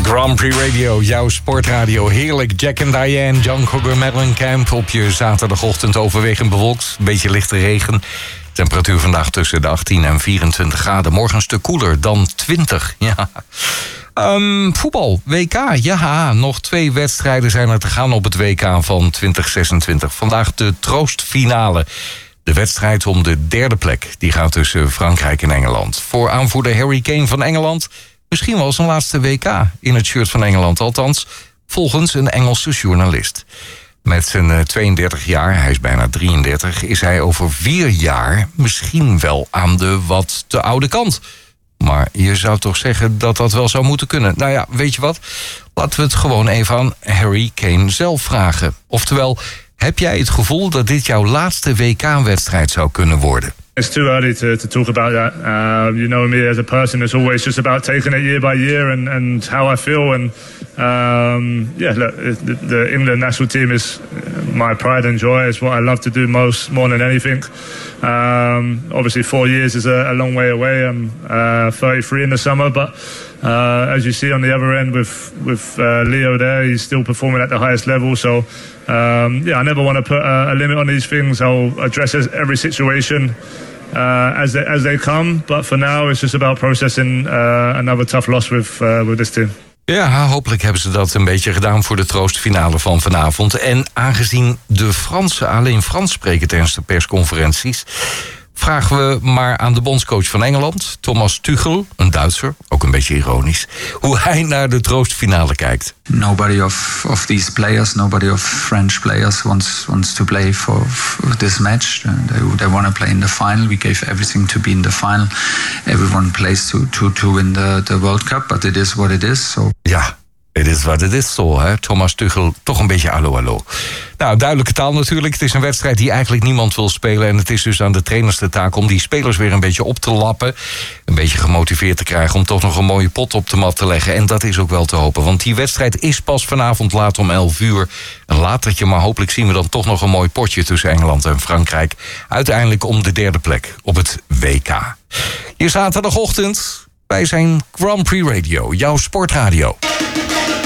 Grand Prix Radio, jouw sportradio. Heerlijk, Jack en Diane, John Cougar, Mellencamp. Op je zaterdagochtend overwegend bewolkt. Een beetje lichte regen. Temperatuur vandaag tussen de 18 en 24 graden. Morgen een stuk koeler dan 20. Ja. Voetbal, WK. Ja, nog 2 wedstrijden zijn er te gaan op het WK van 2026. Vandaag de troostfinale. De wedstrijd om de 3e plek. Die gaat tussen Frankrijk en Engeland. Voor aanvoerder Harry Kane van Engeland misschien wel zijn laatste WK in het shirt van Engeland. Althans, volgens een Engelse journalist. Met zijn 32 jaar, hij is bijna 33... is hij over 4 jaar misschien wel aan de wat te oude kant. Maar je zou toch zeggen dat dat wel zou moeten kunnen. Nou ja, weet je wat? Laten we het gewoon even aan Harry Kane zelf vragen. Oftewel, heb jij het gevoel dat dit jouw laatste WK-wedstrijd zou kunnen worden? It's too early to talk about that. You know me as a person. It's always just about taking it year by year and how I feel. And look, the England national team is my pride and joy. It's what I love to do more than anything. Obviously, 4 years is a long way away. I'm 33 in the summer, but as you see on the other end with Leo there, he's still performing at the highest level. So I never want to put a limit on these things. I'll address every situation as they come, but for now it's just about processing another tough loss with this team. Ja, hopelijk hebben ze dat een beetje gedaan voor de troostfinale van vanavond. En aangezien de Fransen alleen Frans spreken tijdens de persconferenties, vragen we maar aan de bondscoach van Engeland, Thomas Tuchel, een Duitser, ook een beetje ironisch, hoe hij naar de troostfinale kijkt. Nobody of these players, nobody of French players wants to play for this match. They want to play in the final. We gave everything to be in the final. Everyone plays to win the World Cup, but it is what it is. So. Ja. Het is wat het is zo, hè? Thomas Tuchel, toch een beetje allo. Nou, duidelijke taal natuurlijk. Het is een wedstrijd die eigenlijk niemand wil spelen. En het is dus aan de trainers de taak om die spelers weer een beetje op te lappen. Een beetje gemotiveerd te krijgen om toch nog een mooie pot op de mat te leggen. En dat is ook wel te hopen. Want die wedstrijd is pas vanavond laat om 11 uur. Een latertje, maar hopelijk zien we dan toch nog een mooi potje tussen Engeland en Frankrijk. Uiteindelijk om de 3e plek op het WK. Hier zaterdagochtend bij zijn Grand Prix Radio, jouw sportradio.